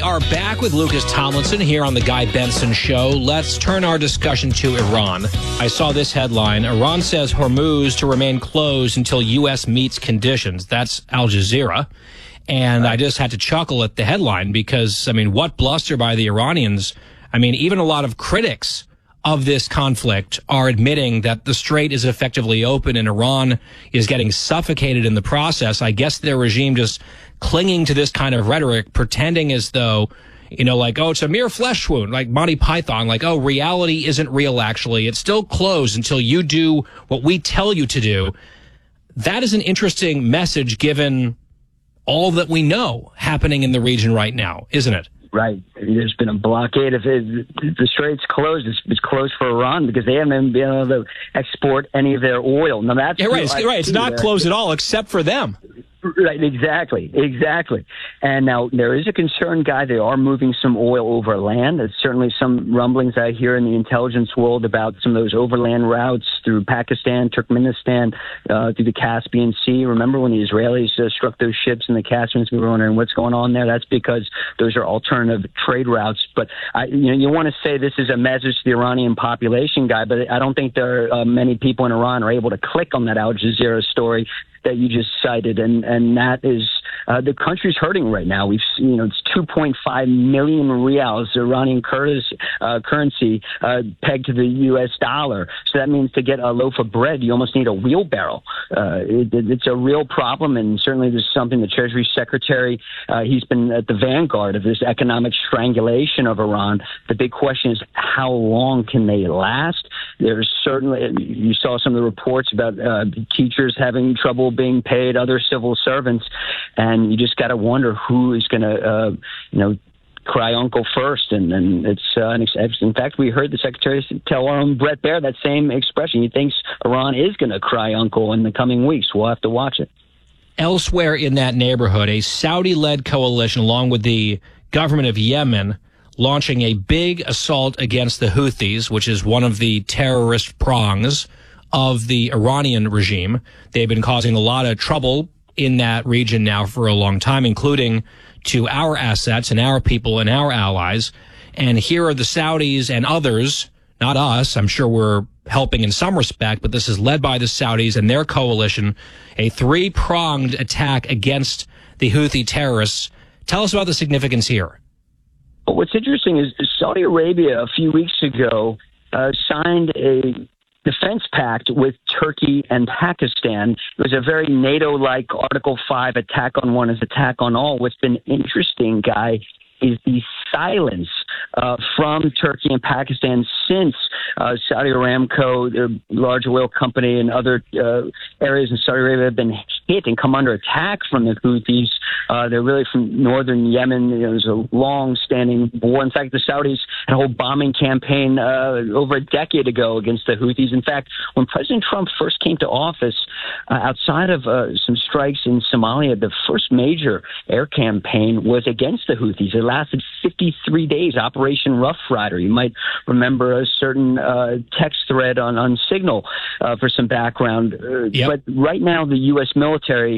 are back with Lucas Tomlinson here on The Guy Benson Show. Let's turn our discussion to Iran. I saw this headline. Iran says Hormuz to remain closed until U.S. meets conditions. That's Al Jazeera. And I just had to chuckle at the headline because, I mean, what bluster by the Iranians. I mean, even a lot of critics of this conflict are admitting that the strait is effectively open and Iran is getting suffocated in the process. I guess their regime just clinging to this kind of rhetoric, pretending as though, you know, like, oh, it's a mere flesh wound, like Monty Python, like, oh, reality isn't real, actually. It's still closed until you do what we tell you to do. That is an interesting message given all that we know happening in the region right now, isn't it? Right. There's been a blockade. If the strait's closed, it's closed for Iran because they haven't been able to export any of their oil. Now that's right. It's not closed at all, except for them. Right, exactly. And now there is a concern, Guy. They are moving some oil over land. There's certainly some rumblings I hear in the intelligence world about some of those overland routes through Pakistan, Turkmenistan, through the Caspian Sea. Remember when the Israelis struck those ships in the Caspian Sea? We were wondering what's going on there. That's because those are alternative trade routes. But you want to say this is a message to the Iranian population, Guy, but I don't think there are many people in Iran are able to click on that Al Jazeera story that you just cited, and that is the country's hurting right now. We've seen, it's 2.5 million rials, Iranian currency pegged to the U.S. dollar. So that means to get a loaf of bread, you almost need a wheelbarrow. It's a real problem, and certainly this is something the Treasury Secretary, he's been at the vanguard of this economic strangulation of Iran. The big question is how long can they last? There's certainly, you saw some of the reports about teachers having trouble being paid, other civil servants, and you just got to wonder who is going to, cry uncle first. And it's in fact, we heard the secretary tell our own Brett Baer that same expression. He thinks Iran is going to cry uncle in the coming weeks. We'll have to watch it. Elsewhere in that neighborhood, a Saudi-led coalition, along with the government of Yemen, launching a big assault against the Houthis, which is one of the terrorist prongs of the Iranian regime. They've been causing a lot of trouble in that region now for a long time, including to our assets and our people and our allies. And here are the Saudis and others, not us. I'm sure we're helping in some respect, but this is led by the Saudis and their coalition, a three-pronged attack against the Houthi terrorists. Tell us about the significance here. Well, what's interesting is Saudi Arabia a few weeks ago signed a defense pact with Turkey and Pakistan. It was a very NATO-like Article 5 attack on one is attack on all. What's been interesting, Guy, is the silence from Turkey and Pakistan since Saudi Aramco, their large oil company, and other areas in Saudi Arabia have been hit and come under attack from the Houthis. They're really from northern Yemen. There's a long-standing war. In fact, the Saudis had a whole bombing campaign over a decade ago against the Houthis. In fact, when President Trump first came to office, outside of some strikes in Somalia, the first major air campaign was against the Houthis. It lasted 53 days, Operation Rough Rider. You might remember a certain text thread on Signal for some background. Yep. But right now, the U.S. military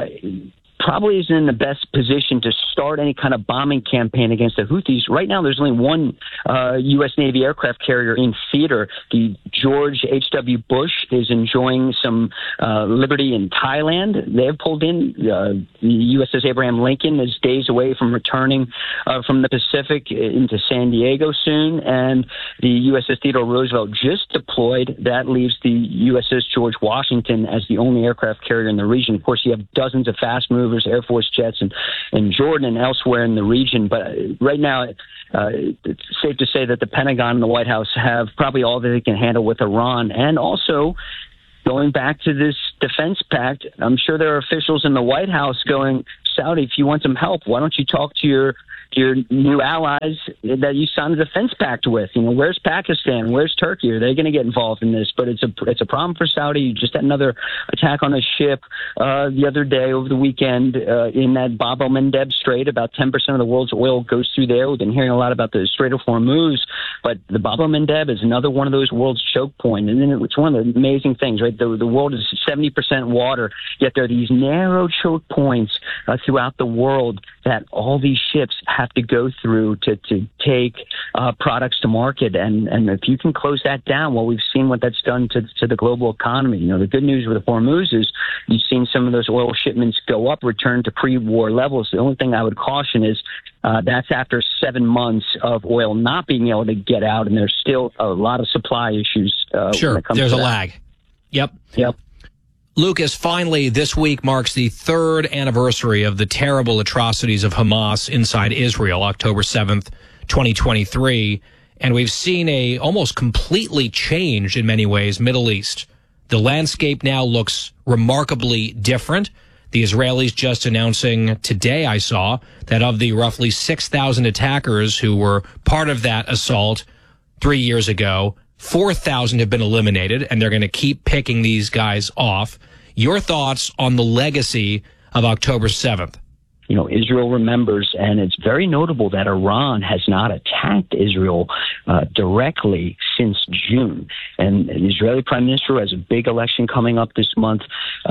probably isn't in the best position to start any kind of bombing campaign against the Houthis. Right now, there's only one U.S. Navy aircraft carrier in theater. The George H.W. Bush is enjoying some liberty in Thailand. They have pulled in. The USS Abraham Lincoln is days away from returning from the Pacific into San Diego soon. And the USS Theodore Roosevelt just deployed. That leaves the USS George Washington as the only aircraft carrier in the region. Of course, you have dozens of fast movers, Air Force jets, and Jordan and elsewhere in the region. But right now, it's safe to say that the Pentagon and the White House have probably all that they can handle with Iran. And also, going back to this defense pact, I'm sure there are officials in the White House going, Saudi, if you want some help, why don't you talk to your new allies that you signed a defense pact with? Where's Pakistan? Where's Turkey? Are they going to get involved in this? But it's a problem for Saudi. You just had another attack on a ship the other day over the weekend in that Bab el-Mandeb Strait. About 10% of the world's oil goes through there. We've been hearing a lot about the Strait of Hormuz, but the Bab el-Mandeb is another one of those world's choke points. And then it's one of the amazing things, right? The world is 70% water, yet there are these narrow choke points throughout the world that all these ships have to go through to take products to market. And if you can close that down, well, we've seen what that's done to the global economy. The good news with the Hormuz is you've seen some of those oil shipments go up, return to pre-war levels. The only thing I would caution is that's after 7 months of oil not being able to get out, and there's still a lot of supply issues. Sure, there's a lag. Yep. Lucas, finally, this week marks the 3rd anniversary of the terrible atrocities of Hamas inside Israel, October 7th, 2023. And we've seen a almost completely changed, in many ways, Middle East. The landscape now looks remarkably different. The Israelis just announcing today, I saw, that of the roughly 6,000 attackers who were part of that assault 3 years ago, 4,000 have been eliminated, and they're going to keep picking these guys off. Your thoughts on the legacy of October 7th? Israel remembers, and it's very notable that Iran has not attacked Israel directly since June. And the Israeli Prime Minister has a big election coming up this month.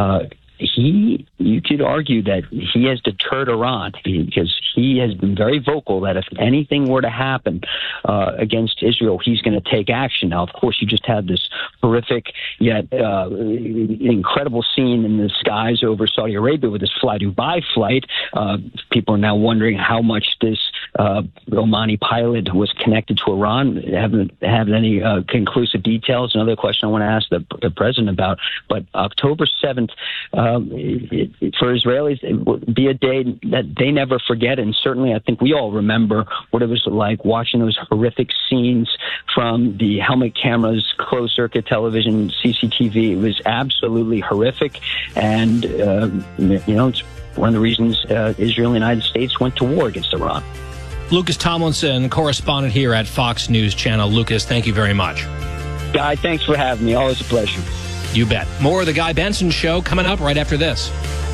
You could argue that he has deterred Iran because he has been very vocal that if anything were to happen against Israel, he's going to take action. Now, of course, you just had this horrific yet incredible scene in the skies over Saudi Arabia with this Fly Dubai flight. People are now wondering how much this Omani pilot was connected to Iran. Haven't had any conclusive details. Another question I want to ask the president about. But October 7th, for Israelis, it would be a day that they never forget. And certainly, I think we all remember what it was like watching those horrific scenes from the helmet cameras, closed circuit television, CCTV. It was absolutely horrific. And, it's one of the reasons Israel and the United States went to war against Iran. Lucas Tomlinson, correspondent here at Fox News Channel. Lucas, thank you very much. Guy, thanks for having me. Always a pleasure. You bet. More of The Guy Benson Show coming up right after this.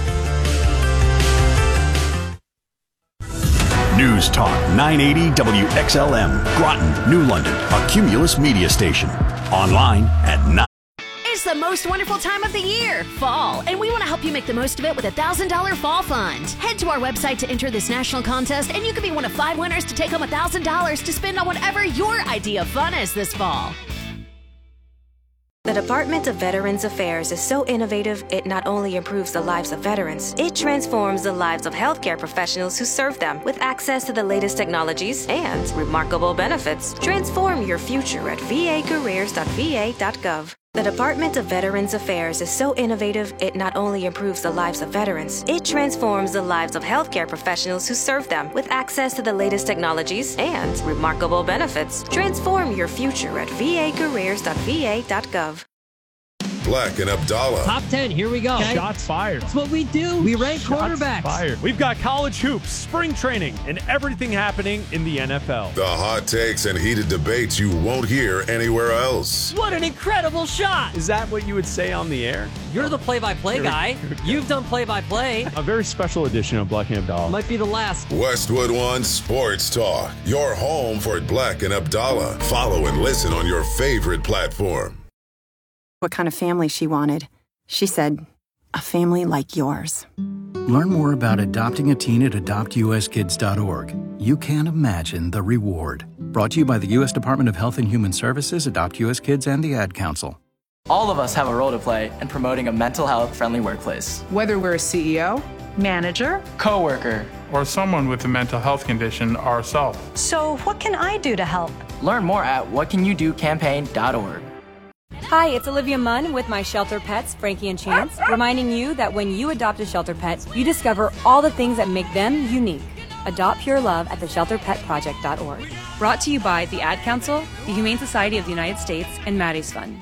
News Talk 980 WXLM, Groton, New London, a Cumulus media station. Online at 9. It's the most wonderful time of the year, fall, and we want to help you make the most of it with a $1,000 fall fund. Head to our website to enter this national contest, and you could be one of 5 winners to take home $1,000 to spend on whatever your idea of fun is this fall. The Department of Veterans Affairs is so innovative, it not only improves the lives of veterans, it transforms the lives of healthcare professionals who serve them with access to the latest technologies and remarkable benefits. Transform your future at vacareers.va.gov. The Department of Veterans Affairs is so innovative, it not only improves the lives of veterans, it transforms the lives of healthcare professionals who serve them with access to the latest technologies and remarkable benefits. Transform your future at vacareers.va.gov. Black and Abdallah. Top 10, here we go. Okay. Shots fired. That's what we do. We rank quarterbacks. Fired. We've got college hoops, spring training, and everything happening in the NFL. The hot takes and heated debates you won't hear anywhere else. What an incredible shot. Is that what you would say on the air? You're the play-by-play guy. You've done play-by-play. A very special edition of Black and Abdallah. Might be the last. Westwood One Sports Talk. Your home for Black and Abdallah. Follow and listen on your favorite platform. What kind of family she wanted. She said, a family like yours. Learn more about adopting a teen at adoptuskids.org. You can't imagine the reward. Brought to you by the U.S. Department of Health and Human Services, Adopt U.S. Kids, and the Ad Council. All of us have a role to play in promoting a mental health-friendly workplace. Whether we're a CEO, manager, coworker, or someone with a mental health condition ourselves. So what can I do to help? Learn more at whatcanyoudocampaign.org. Hi, it's Olivia Munn with my shelter pets, Frankie and Chance, reminding you that when you adopt a shelter pet, you discover all the things that make them unique. Adopt Pure Love at theshelterpetproject.org. Brought to you by the Ad Council, the Humane Society of the United States, and Maddie's Fund.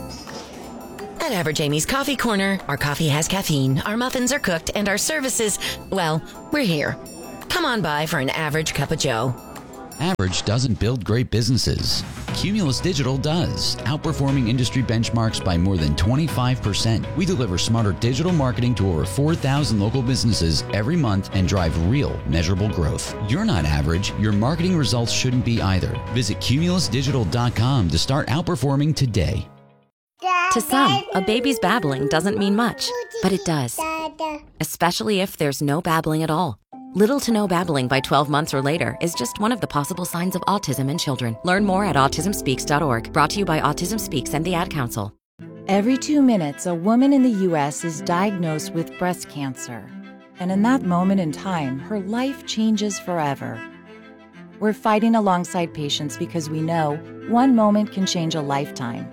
At Average Amy's Coffee Corner, our coffee has caffeine, our muffins are cooked, and our services, well, we're here. Come on by for an average cup of joe. Average doesn't build great businesses. Cumulus Digital does, outperforming industry benchmarks by more than 25%. We deliver smarter digital marketing to over 4,000 local businesses every month and drive real, measurable growth. You're not average. Your marketing results shouldn't be either. Visit cumulusdigital.com to start outperforming today. To some, a baby's babbling doesn't mean much, but it does. Especially if there's no babbling at all. Little to no babbling by 12 months or later is just one of the possible signs of autism in children. Learn more at autismspeaks.org. Brought to you by Autism Speaks and the Ad Council. Every 2 minutes, a woman in the U.S. is diagnosed with breast cancer. And in that moment in time, her life changes forever. We're fighting alongside patients because we know one moment can change a lifetime.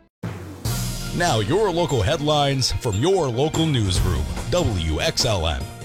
Now your local headlines from your local newsroom, WXLN.